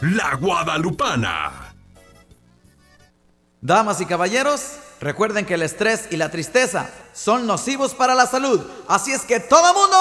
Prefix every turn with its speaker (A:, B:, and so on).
A: La Guadalupana.
B: Damas y caballeros, recuerden que el estrés y la tristeza son nocivos para la salud. Así es que todo mundo...